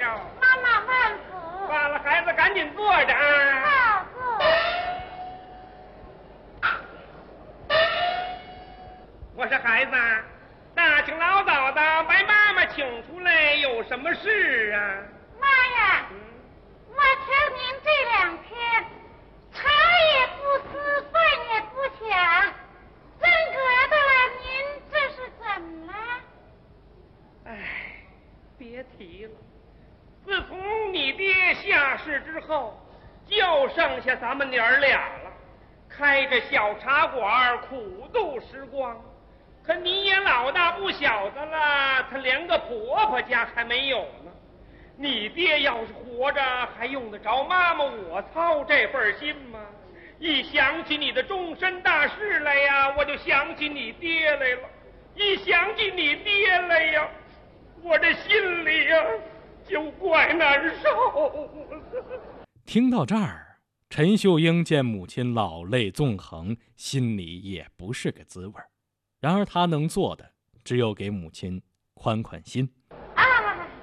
哟。 妈妈万福。 罢了，孩子赶紧坐着啊。 好，坐。 我说孩子，大清老早的把妈妈请出来，有什么事啊？ 妈呀，我瞧您这两天茶也不思，饭也不想，真格的了，您这是怎么了？ 哎，别提了，自从你爹下世之后，就剩下咱们娘儿俩了，开个小茶馆，苦度时光。可你也老大不小的了，他连个婆婆家还没有呢。你爹要是活着，还用得着妈妈我操这份心吗？一想起你的终身大事来呀，我就想起你爹来了。一想起你爹来呀，我这心里呀就怪难受。 听到这儿，陈秀英见母亲老泪纵横，心里也不是个滋味。然而她能做的，只有给母亲宽宽心。